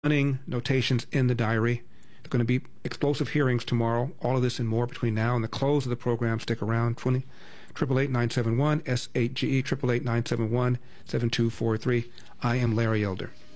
running notations in the diary. There are going to be explosive hearings tomorrow. All of this and more between now and the close of the program. Stick around. 888-971-SHGE, 888-971-7243. I am Larry Elder.